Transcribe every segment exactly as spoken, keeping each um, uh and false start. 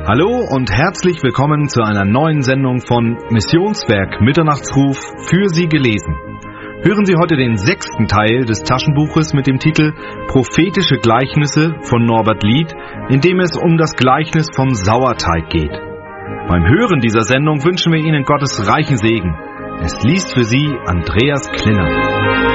Hallo und herzlich willkommen zu einer neuen Sendung von Missionswerk Mitternachtsruf, für Sie gelesen. Hören Sie heute den sechsten Teil des Taschenbuches mit dem Titel Prophetische Gleichnisse von Norbert Lied, in dem es um das Gleichnis vom Sauerteig geht. Beim Hören dieser Sendung wünschen wir Ihnen Gottes reichen Segen. Es liest für Sie Andreas Klinner.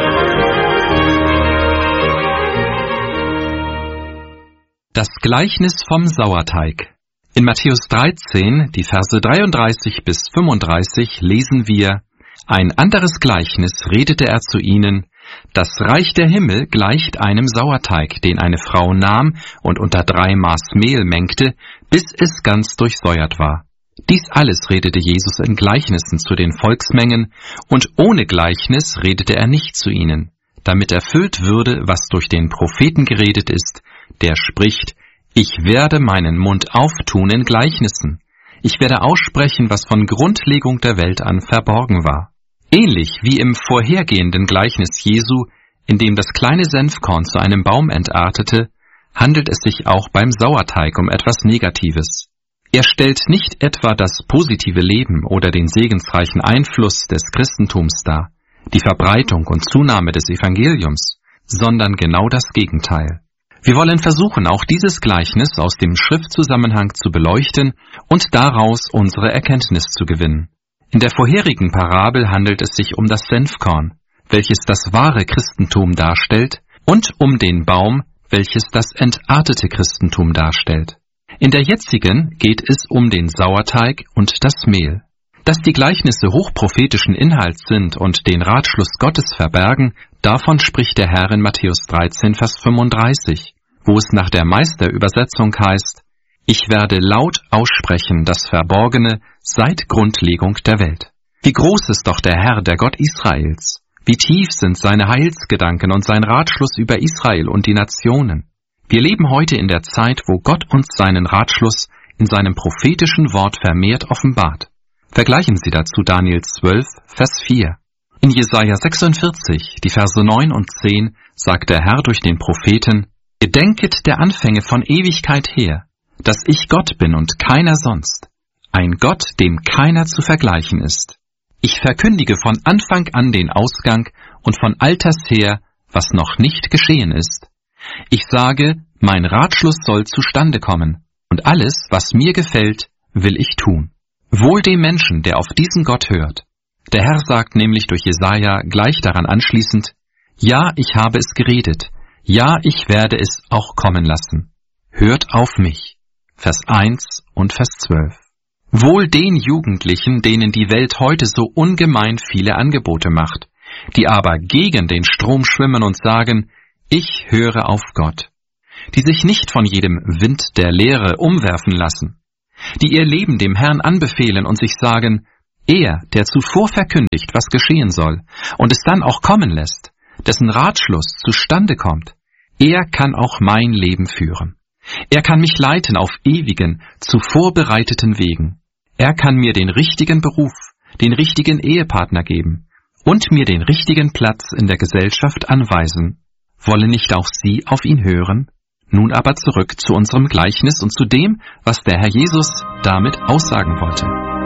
Das Gleichnis vom Sauerteig. In Matthäus dreizehn, die Verse dreiunddreißig bis fünfunddreißig, lesen wir: Ein anderes Gleichnis redete er zu ihnen: Das Reich der Himmel gleicht einem Sauerteig, den eine Frau nahm und unter drei Maß Mehl mengte, bis es ganz durchsäuert war. Dies alles redete Jesus in Gleichnissen zu den Volksmengen, und ohne Gleichnis redete er nicht zu ihnen, damit erfüllt würde, was durch den Propheten geredet ist, der spricht: Ich werde meinen Mund auftun in Gleichnissen. Ich werde aussprechen, was von Grundlegung der Welt an verborgen war. Ähnlich wie im vorhergehenden Gleichnis Jesu, in dem das kleine Senfkorn zu einem Baum entartete, handelt es sich auch beim Sauerteig um etwas Negatives. Er stellt nicht etwa das positive Leben oder den segensreichen Einfluss des Christentums dar, die Verbreitung und Zunahme des Evangeliums, sondern genau das Gegenteil. Wir wollen versuchen, auch dieses Gleichnis aus dem Schriftzusammenhang zu beleuchten und daraus unsere Erkenntnis zu gewinnen. In der vorherigen Parabel handelt es sich um das Senfkorn, welches das wahre Christentum darstellt, und um den Baum, welches das entartete Christentum darstellt. In der jetzigen geht es um den Sauerteig und das Mehl. Dass die Gleichnisse hochprophetischen Inhalts sind und den Ratschluss Gottes verbergen, davon spricht der Herr in Matthäus dreizehn, Vers fünfunddreißig, wo es nach der Meisterübersetzung heißt: Ich werde laut aussprechen das Verborgene seit Grundlegung der Welt. Wie groß ist doch der Herr, der Gott Israels! Wie tief sind seine Heilsgedanken und sein Ratschluss über Israel und die Nationen! Wir leben heute in der Zeit, wo Gott uns seinen Ratschluss in seinem prophetischen Wort vermehrt offenbart. Vergleichen Sie dazu Daniel zwölf, Vers vier. In Jesaja sechsundvierzig, die Verse neun und zehn, sagt der Herr durch den Propheten: Gedenket der Anfänge von Ewigkeit her, dass ich Gott bin und keiner sonst, ein Gott, dem keiner zu vergleichen ist. Ich verkündige von Anfang an den Ausgang und von Alters her, was noch nicht geschehen ist. Ich sage, mein Ratschluss soll zustande kommen, und alles, was mir gefällt, will ich tun. Wohl dem Menschen, der auf diesen Gott hört. Der Herr sagt nämlich durch Jesaja gleich daran anschließend: Ja, ich habe es geredet, ja, ich werde es auch kommen lassen. Hört auf mich. Vers eins und Vers zwölf. Wohl den Jugendlichen, denen die Welt heute so ungemein viele Angebote macht, die aber gegen den Strom schwimmen und sagen: Ich höre auf Gott. Die sich nicht von jedem Wind der Lehre umwerfen lassen, die ihr Leben dem Herrn anbefehlen und sich sagen: Er, der zuvor verkündigt, was geschehen soll, und es dann auch kommen lässt, dessen Ratschluss zustande kommt, er kann auch mein Leben führen. Er kann mich leiten auf ewigen, zuvor bereiteten Wegen. Er kann mir den richtigen Beruf, den richtigen Ehepartner geben und mir den richtigen Platz in der Gesellschaft anweisen. Wollen nicht auch Sie auf ihn hören? Nun aber zurück zu unserem Gleichnis und zu dem, was der Herr Jesus damit aussagen wollte.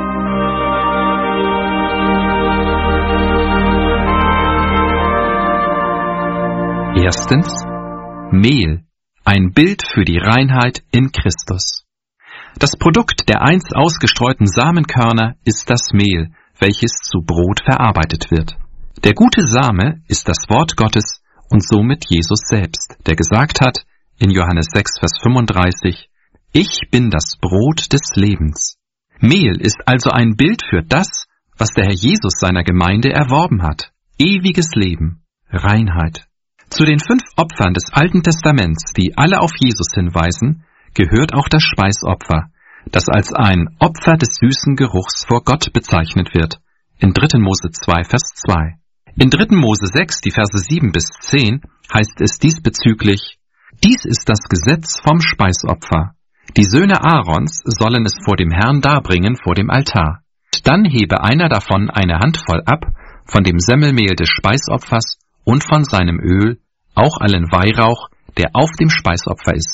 Erstens, Mehl, ein Bild für die Reinheit in Christus. Das Produkt der einst ausgestreuten Samenkörner ist das Mehl, welches zu Brot verarbeitet wird. Der gute Same ist das Wort Gottes und somit Jesus selbst, der gesagt hat, in Johannes sechs, Vers fünfunddreißig, Ich bin das Brot des Lebens. Mehl ist also ein Bild für das, was der Herr Jesus seiner Gemeinde erworben hat. Ewiges Leben, Reinheit. Zu den fünf Opfern des Alten Testaments, die alle auf Jesus hinweisen, gehört auch das Speisopfer, das als ein Opfer des süßen Geruchs vor Gott bezeichnet wird, in dritten Mose zwei, Vers zwei. In dritten Mose sechs, die Verse sieben bis zehn, heißt es diesbezüglich: Dies ist das Gesetz vom Speisopfer. Die Söhne Aarons sollen es vor dem Herrn darbringen vor dem Altar. Dann hebe einer davon eine Handvoll ab von dem Semmelmehl des Speisopfers und von seinem Öl, auch allen Weihrauch, der auf dem Speisopfer ist,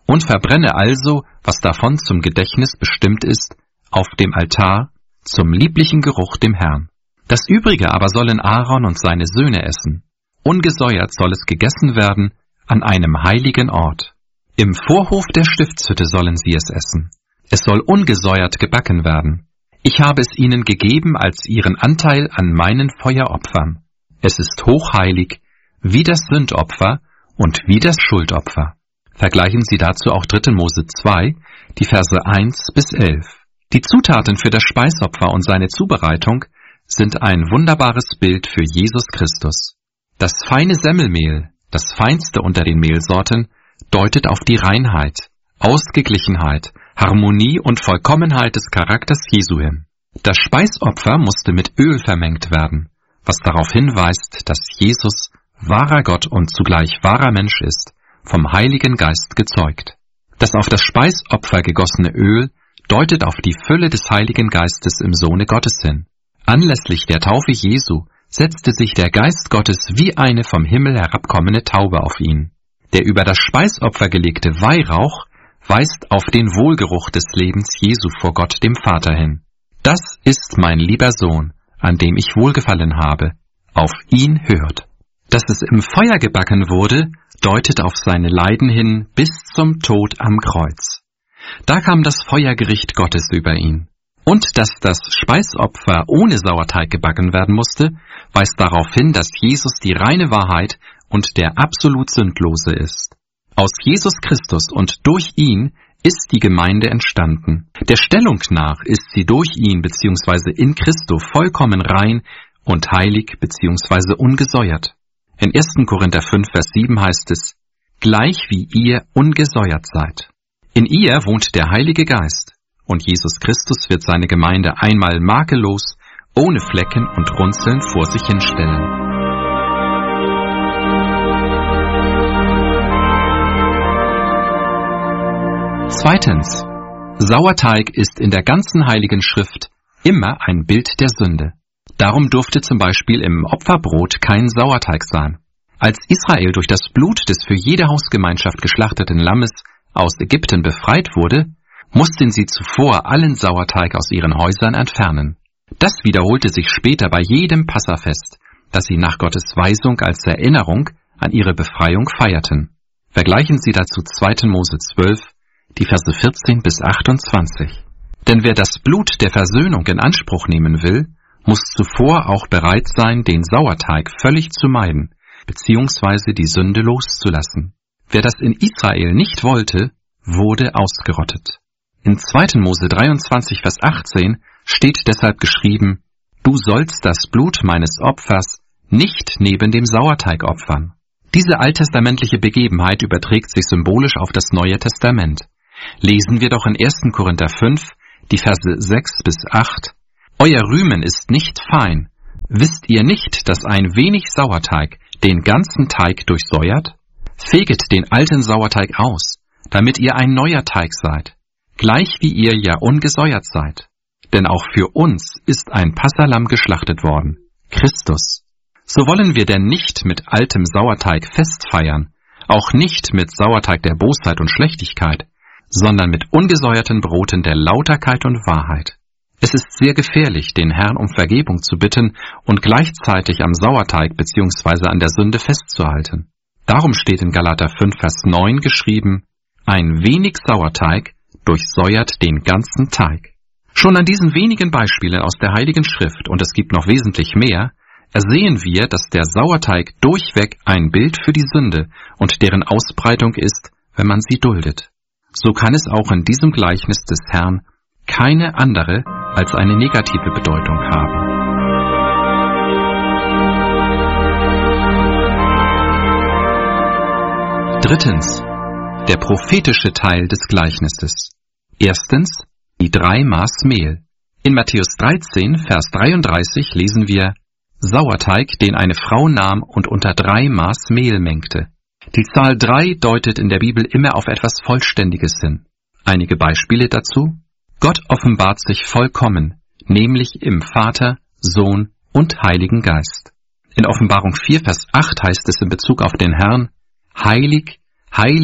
und verbrenne also, was davon zum Gedächtnis bestimmt ist, auf dem Altar, zum lieblichen Geruch dem Herrn. Das Übrige aber sollen Aaron und seine Söhne essen. Ungesäuert soll es gegessen werden an einem heiligen Ort. Im Vorhof der Stiftshütte sollen sie es essen. Es soll ungesäuert gebacken werden. Ich habe es ihnen gegeben als ihren Anteil an meinen Feueropfern. Es ist hochheilig, wie das Sündopfer und wie das Schuldopfer. Vergleichen Sie dazu auch dritte Mose zwei, die Verse eins bis elf. Die Zutaten für das Speisopfer und seine Zubereitung sind ein wunderbares Bild für Jesus Christus. Das feine Semmelmehl, das feinste unter den Mehlsorten, deutet auf die Reinheit, Ausgeglichenheit, Harmonie und Vollkommenheit des Charakters Jesu hin. Das Speisopfer musste mit Öl vermengt werden, was darauf hinweist, dass Jesus wahrer Gott und zugleich wahrer Mensch ist, vom Heiligen Geist gezeugt. Das auf das Speisopfer gegossene Öl deutet auf die Fülle des Heiligen Geistes im Sohne Gottes hin. Anlässlich der Taufe Jesu setzte sich der Geist Gottes wie eine vom Himmel herabkommende Taube auf ihn. Der über das Speisopfer gelegte Weihrauch weist auf den Wohlgeruch des Lebens Jesu vor Gott dem Vater hin. Das ist mein lieber Sohn, an dem ich Wohlgefallen habe. Auf ihn hört. Dass es im Feuer gebacken wurde, deutet auf seine Leiden hin bis zum Tod am Kreuz. Da kam das Feuergericht Gottes über ihn. Und dass das Speisopfer ohne Sauerteig gebacken werden musste, weist darauf hin, dass Jesus die reine Wahrheit und der absolut Sündlose ist. Aus Jesus Christus und durch ihn ist die Gemeinde entstanden. Der Stellung nach ist sie durch ihn bzw. in Christo vollkommen rein und heilig bzw. ungesäuert. In ersten Korinther fünf, Vers sieben heißt es, gleich wie ihr ungesäuert seid. In ihr wohnt der Heilige Geist, und Jesus Christus wird seine Gemeinde einmal makellos, ohne Flecken und Runzeln vor sich hinstellen. Zweitens. Sauerteig ist in der ganzen Heiligen Schrift immer ein Bild der Sünde. Darum durfte zum Beispiel im Opferbrot kein Sauerteig sein. Als Israel durch das Blut des für jede Hausgemeinschaft geschlachteten Lammes aus Ägypten befreit wurde, mussten sie zuvor allen Sauerteig aus ihren Häusern entfernen. Das wiederholte sich später bei jedem Passafest, das sie nach Gottes Weisung als Erinnerung an ihre Befreiung feierten. Vergleichen Sie dazu zweite Mose zwölf, die Verse vierzehn bis achtundzwanzig. Denn wer das Blut der Versöhnung in Anspruch nehmen will, muss zuvor auch bereit sein, den Sauerteig völlig zu meiden, beziehungsweise die Sünde loszulassen. Wer das in Israel nicht wollte, wurde ausgerottet. In zweite Mose dreiundzwanzig, Vers achtzehn steht deshalb geschrieben, du sollst das Blut meines Opfers nicht neben dem Sauerteig opfern. Diese alttestamentliche Begebenheit überträgt sich symbolisch auf das Neue Testament. Lesen wir doch in ersten Korinther fünf, die Verse sechs bis acht, euer Rühmen ist nicht fein. Wisst ihr nicht, dass ein wenig Sauerteig den ganzen Teig durchsäuert? Feget den alten Sauerteig aus, damit ihr ein neuer Teig seid, gleich wie ihr ja ungesäuert seid. Denn auch für uns ist ein Passahlamm geschlachtet worden, Christus. So wollen wir denn nicht mit altem Sauerteig Fest feiern, auch nicht mit Sauerteig der Bosheit und Schlechtigkeit, sondern mit ungesäuerten Broten der Lauterkeit und Wahrheit. Es ist sehr gefährlich, den Herrn um Vergebung zu bitten und gleichzeitig am Sauerteig bzw. an der Sünde festzuhalten. Darum steht in Galater fünf, Vers neun geschrieben, ein wenig Sauerteig durchsäuert den ganzen Teig. Schon an diesen wenigen Beispielen aus der Heiligen Schrift, und es gibt noch wesentlich mehr, ersehen wir, dass der Sauerteig durchweg ein Bild für die Sünde und deren Ausbreitung ist, wenn man sie duldet. So kann es auch in diesem Gleichnis des Herrn keine andere als eine negative Bedeutung haben. Drittens. Der prophetische Teil des Gleichnisses. Erstens. Die drei Maß Mehl. In Matthäus dreizehn, Vers dreiunddreißig lesen wir, Sauerteig, den eine Frau nahm und unter drei Maß Mehl mengte. Die Zahl drei deutet in der Bibel immer auf etwas Vollständiges hin. Einige Beispiele dazu. Gott offenbart sich vollkommen, nämlich im Vater, Sohn und Heiligen Geist. In Offenbarung vier, Vers acht heißt es in Bezug auf den Herrn, Heilig, heilig,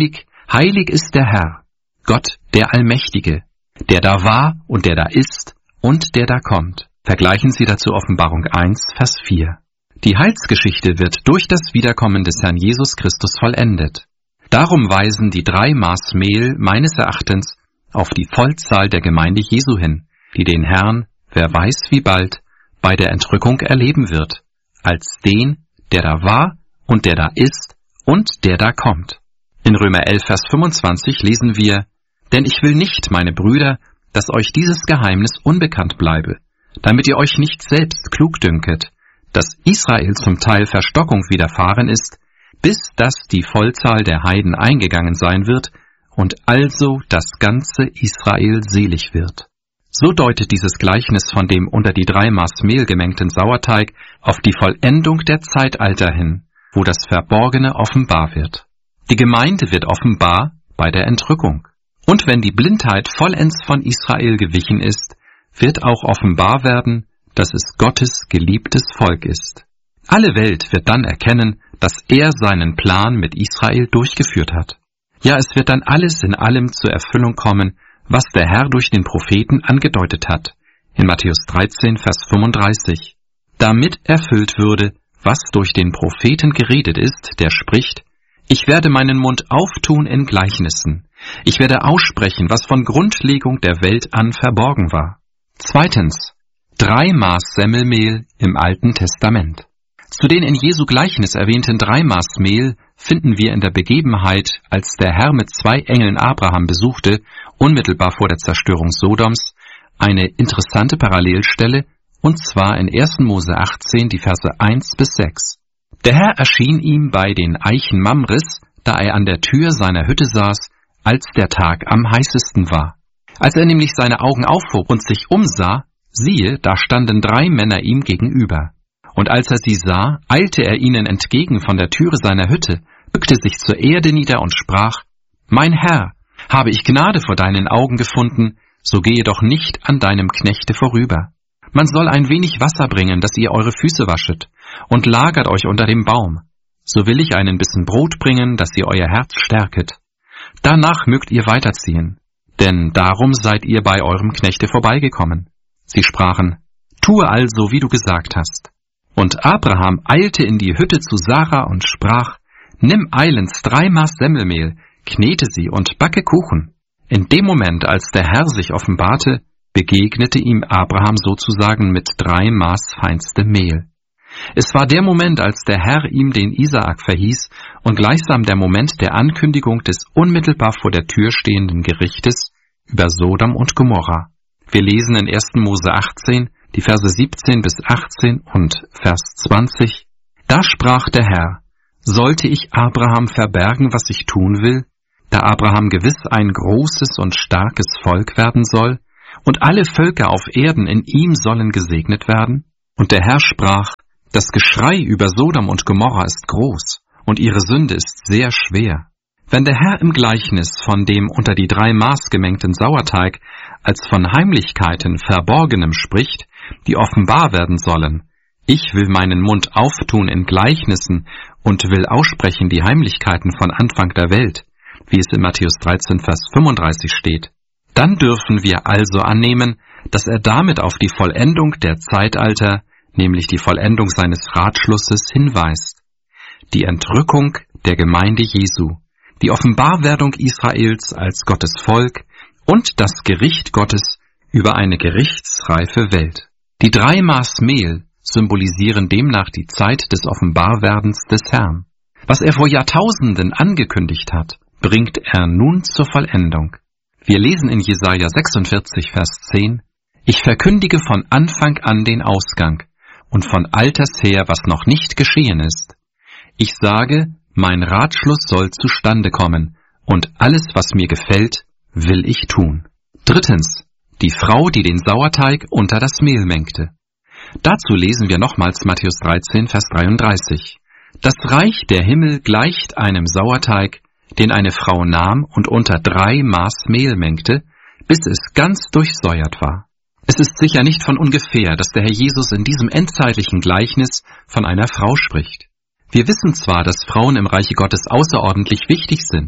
Heilig ist der Herr, Gott der Allmächtige, der da war und der da ist und der da kommt. Vergleichen Sie dazu Offenbarung eins, Vers vier. Die Heilsgeschichte wird durch das Wiederkommen des Herrn Jesus Christus vollendet. Darum weisen die drei Maß Mehl meines Erachtens auf die Vollzahl der Gemeinde Jesu hin, die den Herrn, wer weiß wie bald, bei der Entrückung erleben wird, als den, der da war und der da ist und der da kommt. In Römer elf, Vers fünfundzwanzig lesen wir: Denn ich will nicht, meine Brüder, dass euch dieses Geheimnis unbekannt bleibe, damit ihr euch nicht selbst klug dünket, dass Israel zum Teil Verstockung widerfahren ist, bis dass die Vollzahl der Heiden eingegangen sein wird und also das ganze Israel selig wird. So deutet dieses Gleichnis von dem unter die drei Maß Mehl gemengten Sauerteig auf die Vollendung der Zeitalter hin, wo das Verborgene offenbar wird. Die Gemeinde wird offenbar bei der Entrückung. Und wenn die Blindheit vollends von Israel gewichen ist, wird auch offenbar werden, dass es Gottes geliebtes Volk ist. Alle Welt wird dann erkennen, dass er seinen Plan mit Israel durchgeführt hat. Ja, es wird dann alles in allem zur Erfüllung kommen, was der Herr durch den Propheten angedeutet hat, in Matthäus dreizehn, Vers fünfunddreißig. Damit erfüllt würde, was durch den Propheten geredet ist, der spricht: Ich werde meinen Mund auftun in Gleichnissen. Ich werde aussprechen, was von Grundlegung der Welt an verborgen war. Zweitens, drei Maß Semmelmehl im Alten Testament. Zu den in Jesu Gleichnis erwähnten drei Maß Mehl finden wir in der Begebenheit, als der Herr mit zwei Engeln Abraham besuchte, unmittelbar vor der Zerstörung Sodoms, eine interessante Parallelstelle, und zwar in ersten Mose achtzehn, die Verse eins bis sechs. Der Herr erschien ihm bei den Eichen Mamres, da er an der Tür seiner Hütte saß, als der Tag am heißesten war. Als er nämlich seine Augen aufhob und sich umsah, siehe, da standen drei Männer ihm gegenüber. Und als er sie sah, eilte er ihnen entgegen von der Türe seiner Hütte, bückte sich zur Erde nieder und sprach: Mein Herr, habe ich Gnade vor deinen Augen gefunden, so gehe doch nicht an deinem Knechte vorüber. Man soll ein wenig Wasser bringen, dass ihr eure Füße waschet, und lagert euch unter dem Baum. So will ich einen Bissen Brot bringen, dass ihr euer Herz stärket. Danach mögt ihr weiterziehen, denn darum seid ihr bei eurem Knechte vorbeigekommen. Sie sprachen: Tue also, wie du gesagt hast. Und Abraham eilte in die Hütte zu Sarah und sprach: Nimm eilends drei Maß Semmelmehl, knete sie und backe Kuchen. In dem Moment, als der Herr sich offenbarte, begegnete ihm Abraham sozusagen mit drei Maß feinstem Mehl. Es war der Moment, als der Herr ihm den Isaak verhieß und gleichsam der Moment der Ankündigung des unmittelbar vor der Tür stehenden Gerichtes über Sodom und Gomorra. Wir lesen in ersten Mose achtzehn, die Verse siebzehn bis achtzehn und Vers zwanzig. Da sprach der Herr: Sollte ich Abraham verbergen, was ich tun will, da Abraham gewiss ein großes und starkes Volk werden soll, und alle Völker auf Erden in ihm sollen gesegnet werden? Und der Herr sprach: Das Geschrei über Sodom und Gomorra ist groß, und ihre Sünde ist sehr schwer. Wenn der Herr im Gleichnis von dem unter die drei Maß gemengten Sauerteig als von Heimlichkeiten Verborgenem spricht, die offenbar werden sollen: Ich will meinen Mund auftun in Gleichnissen und will aussprechen die Heimlichkeiten von Anfang der Welt, wie es in Matthäus dreizehn, Vers fünfunddreißig steht, dann dürfen wir also annehmen, dass er damit auf die Vollendung der Zeitalter, nämlich die Vollendung seines Ratschlusses, hinweist. Die Entrückung der Gemeinde Jesu, die Offenbarwerdung Israels als Gottes Volk und das Gericht Gottes über eine gerichtsreife Welt. Die drei Maß Mehl symbolisieren demnach die Zeit des Offenbarwerdens des Herrn. Was er vor Jahrtausenden angekündigt hat, bringt er nun zur Vollendung. Wir lesen in Jesaja sechsundvierzig, Vers zehn: Ich verkündige von Anfang an den Ausgang und von alters her, was noch nicht geschehen ist. Ich sage, mein Ratschluss soll zustande kommen, und alles, was mir gefällt, will ich tun. Drittens, die Frau, die den Sauerteig unter das Mehl mengte. Dazu lesen wir nochmals Matthäus dreizehn, Vers dreiunddreißig. Das Reich der Himmel gleicht einem Sauerteig, den eine Frau nahm und unter drei Maß Mehl mengte, bis es ganz durchsäuert war. Es ist sicher nicht von ungefähr, dass der Herr Jesus in diesem endzeitlichen Gleichnis von einer Frau spricht. Wir wissen zwar, dass Frauen im Reiche Gottes außerordentlich wichtig sind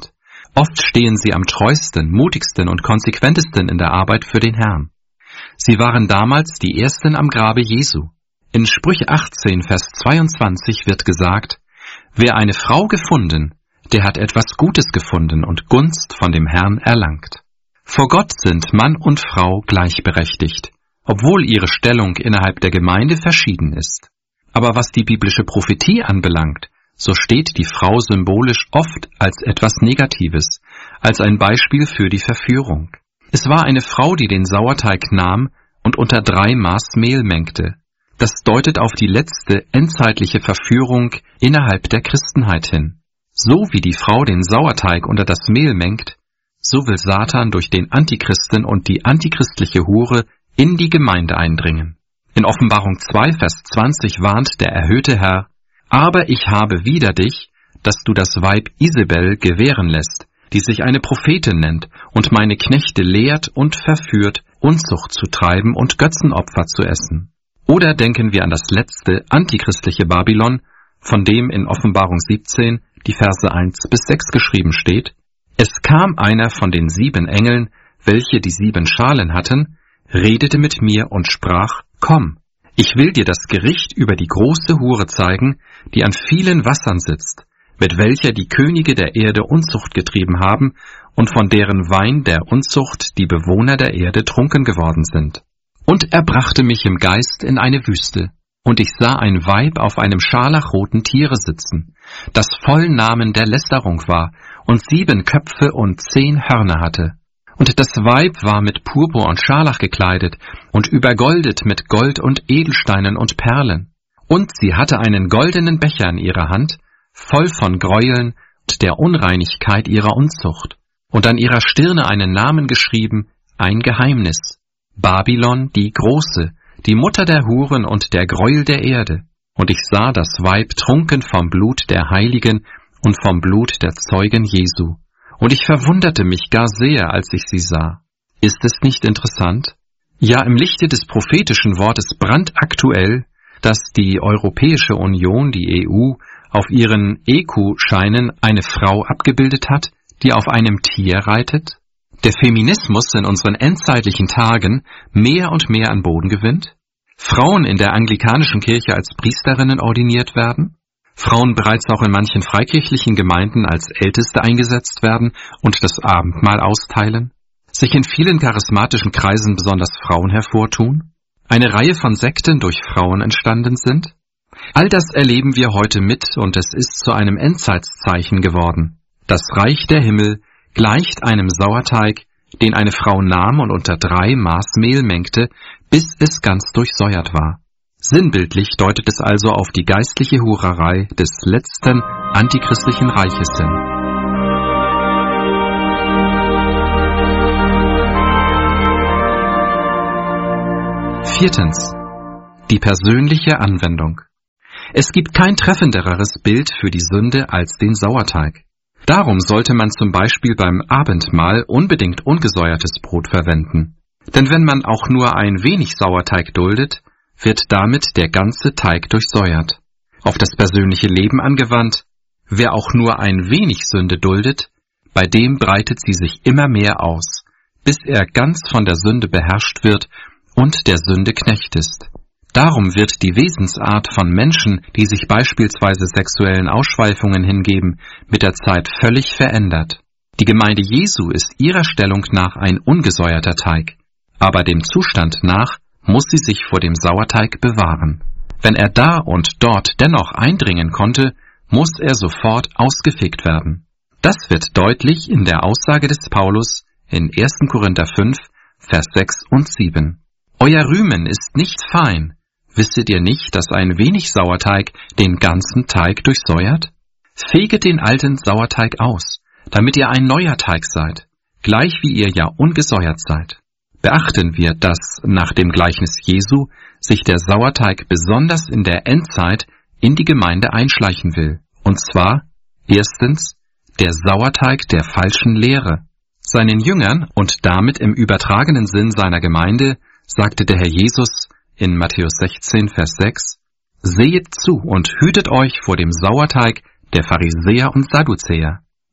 Oft stehen sie am treuesten, mutigsten und konsequentesten in der Arbeit für den Herrn. Sie waren damals die Ersten am Grabe Jesu. In Sprüche achtzehn, Vers zweiundzwanzig wird gesagt, wer eine Frau gefunden, der hat etwas Gutes gefunden und Gunst von dem Herrn erlangt. Vor Gott sind Mann und Frau gleichberechtigt, obwohl ihre Stellung innerhalb der Gemeinde verschieden ist. Aber was die biblische Prophetie anbelangt, so steht die Frau symbolisch oft als etwas Negatives, als ein Beispiel für die Verführung. Es war eine Frau, die den Sauerteig nahm und unter drei Maß Mehl mengte. Das deutet auf die letzte, endzeitliche Verführung innerhalb der Christenheit hin. So wie die Frau den Sauerteig unter das Mehl mengt, so will Satan durch den Antichristen und die antichristliche Hure in die Gemeinde eindringen. In Offenbarung zwei, Vers zwanzig warnt der erhöhte Herr, aber ich habe wider dich, dass du das Weib Isabel gewähren lässt, die sich eine Prophetin nennt und meine Knechte lehrt und verführt, Unzucht zu treiben und Götzenopfer zu essen. Oder denken wir an das letzte, antichristliche Babylon, von dem in Offenbarung siebzehn die Verse eins bis sechs geschrieben steht, es kam einer von den sieben Engeln, welche die sieben Schalen hatten, redete mit mir und sprach, komm, ich will dir das Gericht über die große Hure zeigen, die an vielen Wassern sitzt, mit welcher die Könige der Erde Unzucht getrieben haben und von deren Wein der Unzucht die Bewohner der Erde trunken geworden sind. Und er brachte mich im Geist in eine Wüste, und ich sah ein Weib auf einem scharlachroten Tiere sitzen, das voll Namen der Lästerung war und sieben Köpfe und zehn Hörner hatte. Und das Weib war mit Purpur und Scharlach gekleidet und übergoldet mit Gold und Edelsteinen und Perlen. Und sie hatte einen goldenen Becher in ihrer Hand, voll von Gräueln und der Unreinigkeit ihrer Unzucht. Und an ihrer Stirne einen Namen geschrieben, ein Geheimnis. Babylon die Große, die Mutter der Huren und der Gräuel der Erde. Und ich sah das Weib trunken vom Blut der Heiligen und vom Blut der Zeugen Jesu. Und ich verwunderte mich gar sehr, als ich sie sah. Ist es nicht interessant? Ja, im Lichte des prophetischen Wortes brandaktuell, dass die Europäische Union, die E U, auf ihren E Q-Scheinen eine Frau abgebildet hat, die auf einem Tier reitet? Der Feminismus in unseren endzeitlichen Tagen mehr und mehr an Boden gewinnt? Frauen in der anglikanischen Kirche als Priesterinnen ordiniert werden? Frauen bereits auch in manchen freikirchlichen Gemeinden als Älteste eingesetzt werden und das Abendmahl austeilen? Sich in vielen charismatischen Kreisen besonders Frauen hervortun? Eine Reihe von Sekten durch Frauen entstanden sind? All das erleben wir heute mit und es ist zu einem Endzeitzeichen geworden. Das Reich der Himmel gleicht einem Sauerteig, den eine Frau nahm und unter drei Maß Mehl mengte, bis es ganz durchsäuert war. Sinnbildlich deutet es also auf die geistliche Hurerei des letzten antichristlichen Reiches hin. Viertens. Die persönliche Anwendung. Es gibt kein treffenderes Bild für die Sünde als den Sauerteig. Darum sollte man zum Beispiel beim Abendmahl unbedingt ungesäuertes Brot verwenden. Denn wenn man auch nur ein wenig Sauerteig duldet, wird damit der ganze Teig durchsäuert. Auf das persönliche Leben angewandt, wer auch nur ein wenig Sünde duldet, bei dem breitet sie sich immer mehr aus, bis er ganz von der Sünde beherrscht wird und der Sünde Knecht ist. Darum wird die Wesensart von Menschen, die sich beispielsweise sexuellen Ausschweifungen hingeben, mit der Zeit völlig verändert. Die Gemeinde Jesu ist ihrer Stellung nach ein ungesäuerter Teig, aber dem Zustand nach muss sie sich vor dem Sauerteig bewahren. Wenn er da und dort dennoch eindringen konnte, muss er sofort ausgefegt werden. Das wird deutlich in der Aussage des Paulus in ersten Korinther fünf, Vers sechs und sieben. Euer Rühmen ist nicht fein. Wisset ihr nicht, dass ein wenig Sauerteig den ganzen Teig durchsäuert? Feget den alten Sauerteig aus, damit ihr ein neuer Teig seid, gleich wie ihr ja ungesäuert seid. Beachten wir, dass nach dem Gleichnis Jesu sich der Sauerteig besonders in der Endzeit in die Gemeinde einschleichen will. Und zwar, erstens, der Sauerteig der falschen Lehre. Seinen Jüngern und damit im übertragenen Sinn seiner Gemeinde sagte der Herr Jesus in Matthäus sechzehn, Vers sechs, Sehet zu und hütet euch vor dem Sauerteig der Pharisäer und Sadduzäer.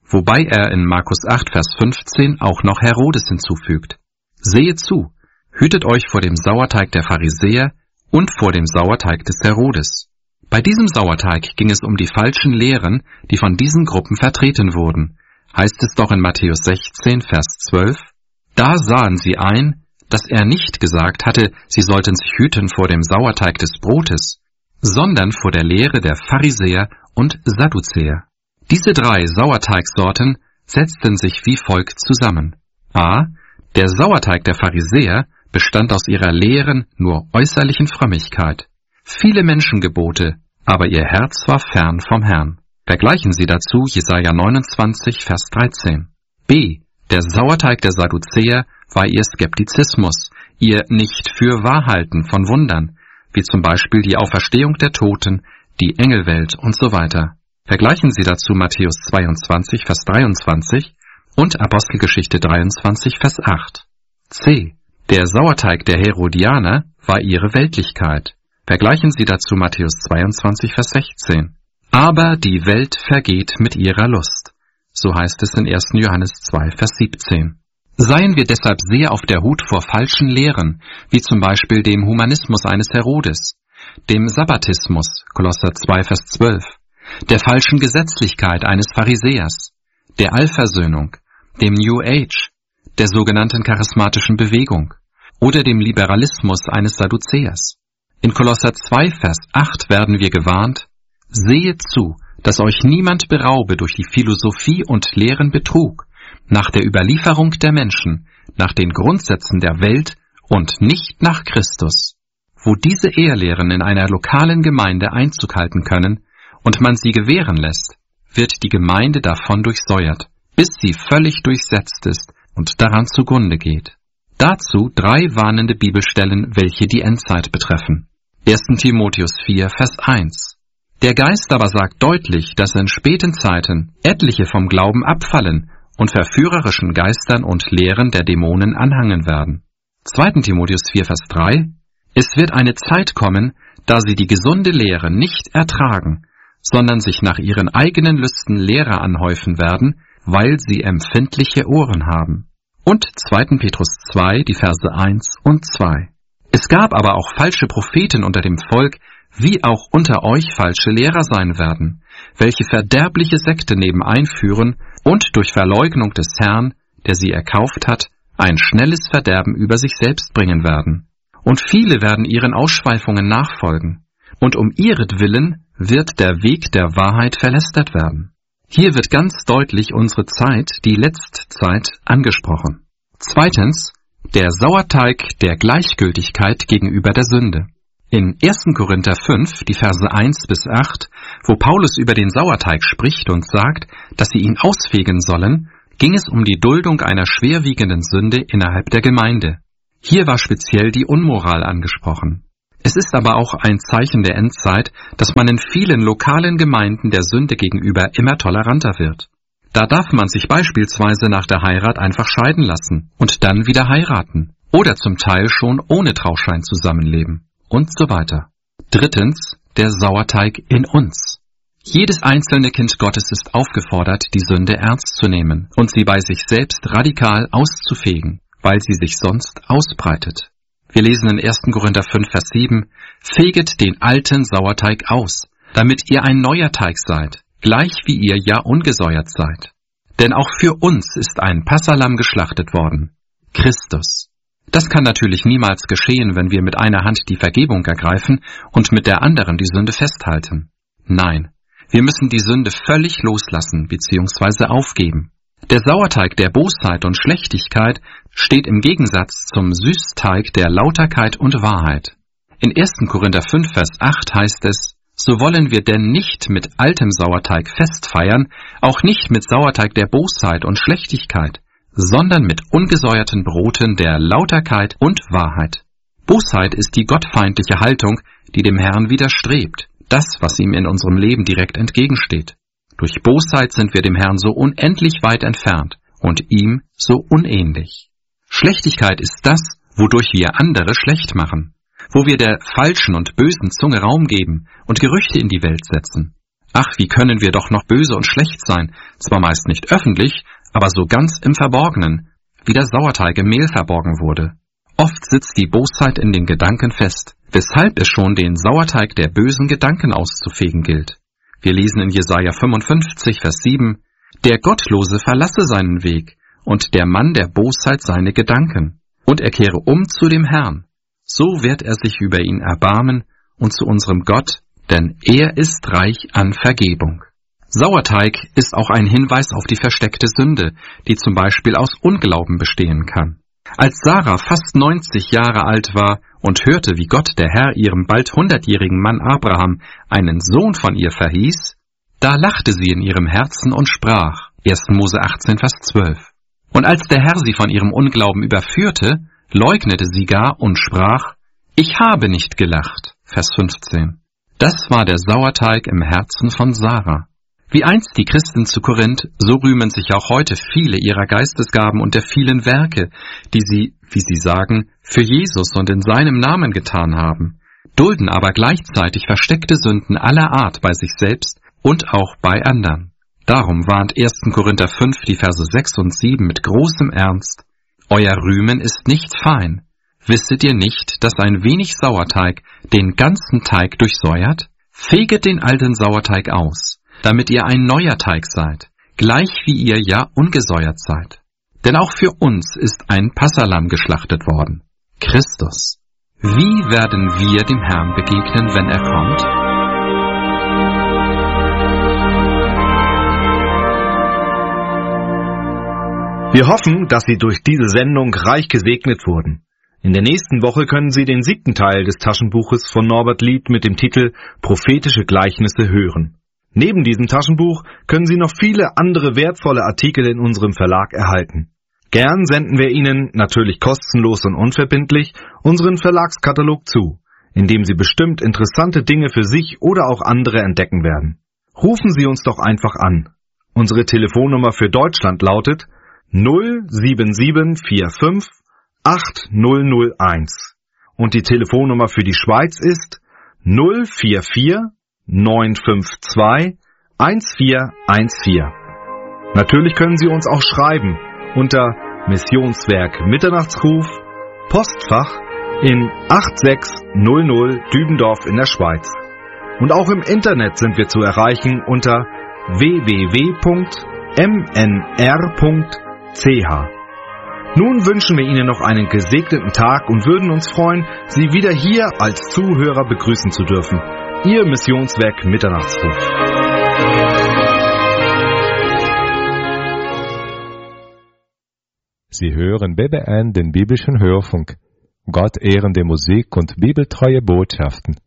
wobei er in Markus acht, Vers fünfzehn auch noch Herodes hinzufügt. Sehet zu, hütet euch vor dem Sauerteig der Pharisäer und vor dem Sauerteig des Herodes. Bei diesem Sauerteig ging es um die falschen Lehren, die von diesen Gruppen vertreten wurden. Heißt es doch in Matthäus sechzehn, Vers zwölf, da sahen sie ein, dass er nicht gesagt hatte, sie sollten sich hüten vor dem Sauerteig des Brotes, sondern vor der Lehre der Pharisäer und Sadduzäer. Diese drei Sauerteigsorten setzten sich wie folgt zusammen. A. Der Sauerteig der Pharisäer bestand aus ihrer leeren, nur äußerlichen Frömmigkeit. Viele Menschengebote, aber ihr Herz war fern vom Herrn. Vergleichen Sie dazu Jesaja neunundzwanzig, Vers dreizehn. B. Der Sauerteig der Sadduzäer war ihr Skeptizismus, ihr Nicht-für-Wahrhalten von Wundern, wie zum Beispiel die Auferstehung der Toten, die Engelwelt und so weiter. Vergleichen Sie dazu Matthäus zweiundzwanzig, Vers dreiundzwanzig und Apostelgeschichte dreiundzwanzig, Vers acht. C. Der Sauerteig der Herodianer war ihre Weltlichkeit. Vergleichen Sie dazu Matthäus zweiundzwanzig, Vers sechzehn. Aber die Welt vergeht mit ihrer Lust. So heißt es in ersten Johannes zwei, Vers siebzehn. Seien wir deshalb sehr auf der Hut vor falschen Lehren, wie zum Beispiel dem Humanismus eines Herodes, dem Sabbatismus, Kolosser zwei, Vers zwölf, der falschen Gesetzlichkeit eines Pharisäers, der Allversöhnung, dem New Age, der sogenannten charismatischen Bewegung oder dem Liberalismus eines Sadduzäers. In Kolosser zwei, Vers acht werden wir gewarnt, sehet zu, dass euch niemand beraube durch die Philosophie und leeren Betrug, nach der Überlieferung der Menschen, nach den Grundsätzen der Welt und nicht nach Christus. Wo diese Ehrlehren in einer lokalen Gemeinde Einzug halten können und man sie gewähren lässt, wird die Gemeinde davon durchsäuert, bis sie völlig durchsetzt ist und daran zugrunde geht. Dazu drei warnende Bibelstellen, welche die Endzeit betreffen. erster Timotheus vier, Vers eins. Der Geist aber sagt deutlich, dass in späten Zeiten etliche vom Glauben abfallen und verführerischen Geistern und Lehren der Dämonen anhangen werden. zweiter Timotheus vier, Vers drei. Es wird eine Zeit kommen, da sie die gesunde Lehre nicht ertragen, sondern sich nach ihren eigenen Lüsten Lehrer anhäufen werden, weil sie empfindliche Ohren haben. Und zweiter Petrus zwei, die Verse eins und zwei. Es gab aber auch falsche Propheten unter dem Volk, wie auch unter euch falsche Lehrer sein werden, welche verderbliche Sekte nebenein führen und durch Verleugnung des Herrn, der sie erkauft hat, ein schnelles Verderben über sich selbst bringen werden. Und viele werden ihren Ausschweifungen nachfolgen, und um ihretwillen wird der Weg der Wahrheit verlästert werden. Hier wird ganz deutlich unsere Zeit, die Letztzeit, angesprochen. Zweitens, der Sauerteig der Gleichgültigkeit gegenüber der Sünde. In erster Korinther fünf, die Verse eins bis acht, wo Paulus über den Sauerteig spricht und sagt, dass sie ihn ausfegen sollen, ging es um die Duldung einer schwerwiegenden Sünde innerhalb der Gemeinde. Hier war speziell die Unmoral angesprochen. Es ist aber auch ein Zeichen der Endzeit, dass man in vielen lokalen Gemeinden der Sünde gegenüber immer toleranter wird. Da darf man sich beispielsweise nach der Heirat einfach scheiden lassen und dann wieder heiraten oder zum Teil schon ohne Trauschein zusammenleben. Und so weiter. Drittens, der Sauerteig in uns. Jedes einzelne Kind Gottes ist aufgefordert, die Sünde ernst zu nehmen und sie bei sich selbst radikal auszufegen, weil sie sich sonst ausbreitet. Wir lesen in erster Korinther fünf, Vers sieben, feget den alten Sauerteig aus, damit ihr ein neuer Teig seid, gleich wie ihr ja ungesäuert seid. Denn auch für uns ist ein Passalamm geschlachtet worden, Christus. Das kann natürlich niemals geschehen, wenn wir mit einer Hand die Vergebung ergreifen und mit der anderen die Sünde festhalten. Nein, wir müssen die Sünde völlig loslassen bzw. aufgeben. Der Sauerteig der Bosheit und Schlechtigkeit steht im Gegensatz zum Süßteig der Lauterkeit und Wahrheit. In erster Korinther fünf, Vers acht heißt es, so wollen wir denn nicht mit altem Sauerteig festfeiern, auch nicht mit Sauerteig der Bosheit und Schlechtigkeit, sondern mit ungesäuerten Broten der Lauterkeit und Wahrheit. Bosheit ist die gottfeindliche Haltung, die dem Herrn widerstrebt, das, was ihm in unserem Leben direkt entgegensteht. Durch Bosheit sind wir dem Herrn so unendlich weit entfernt und ihm so unähnlich. Schlechtigkeit ist das, wodurch wir andere schlecht machen, wo wir der falschen und bösen Zunge Raum geben und Gerüchte in die Welt setzen. Ach, wie können wir doch noch böse und schlecht sein, zwar meist nicht öffentlich, aber so ganz im Verborgenen, wie der Sauerteig im Mehl verborgen wurde. Oft sitzt die Bosheit in den Gedanken fest, weshalb es schon den Sauerteig der bösen Gedanken auszufegen gilt. Wir lesen in Jesaja fünfundfünfzig, Vers sieben, »Der Gottlose verlasse seinen Weg, und der Mann der Bosheit seine Gedanken, und er kehre um zu dem Herrn. So wird er sich über ihn erbarmen und zu unserem Gott, denn er ist reich an Vergebung.« Sauerteig ist auch ein Hinweis auf die versteckte Sünde, die zum Beispiel aus Unglauben bestehen kann. Als Sarah fast neunzig Jahre alt war und hörte, wie Gott der Herr ihrem bald hundertjährigen Mann Abraham einen Sohn von ihr verhieß, da lachte sie in ihrem Herzen und sprach, erster Mose achtzehn, Vers zwölf. Und als der Herr sie von ihrem Unglauben überführte, leugnete sie gar und sprach, ich habe nicht gelacht, Vers fünfzehn. Das war der Sauerteig im Herzen von Sarah. Wie einst die Christen zu Korinth, so rühmen sich auch heute viele ihrer Geistesgaben und der vielen Werke, die sie, wie sie sagen, für Jesus und in seinem Namen getan haben, dulden aber gleichzeitig versteckte Sünden aller Art bei sich selbst und auch bei anderen. Darum warnt erster Korinther fünf, die Verse sechs und sieben mit großem Ernst, euer Rühmen ist nicht fein. Wisset ihr nicht, dass ein wenig Sauerteig den ganzen Teig durchsäuert? Feget den alten Sauerteig aus, damit ihr ein neuer Teig seid, gleich wie ihr ja ungesäuert seid. Denn auch für uns ist ein Passahlamm geschlachtet worden, Christus. Wie werden wir dem Herrn begegnen, wenn er kommt? Wir hoffen, dass Sie durch diese Sendung reich gesegnet wurden. In der nächsten Woche können Sie den siebten Teil des Taschenbuches von Norbert Lied mit dem Titel Prophetische Gleichnisse hören. Neben diesem Taschenbuch können Sie noch viele andere wertvolle Artikel in unserem Verlag erhalten. Gern senden wir Ihnen, natürlich kostenlos und unverbindlich, unseren Verlagskatalog zu, in dem Sie bestimmt interessante Dinge für sich oder auch andere entdecken werden. Rufen Sie uns doch einfach an. Unsere Telefonnummer für Deutschland lautet null sieben sieben vier fünf acht null null eins und die Telefonnummer für die Schweiz ist null vier vier neun fünf zwei eins vier eins vier. Natürlich können Sie uns auch schreiben unter Missionswerk Mitternachtsruf, Postfach in acht sechs null null Dübendorf in der Schweiz. Und auch im Internet sind wir zu erreichen unter w w w punkt m n r punkt c h. Nun wünschen wir Ihnen noch einen gesegneten Tag und würden uns freuen, Sie wieder hier als Zuhörer begrüßen zu dürfen. Ihr Missionswerk Mitternachtsruf. Sie hören B B N, den biblischen Hörfunk. Gott ehrende Musik und bibeltreue Botschaften.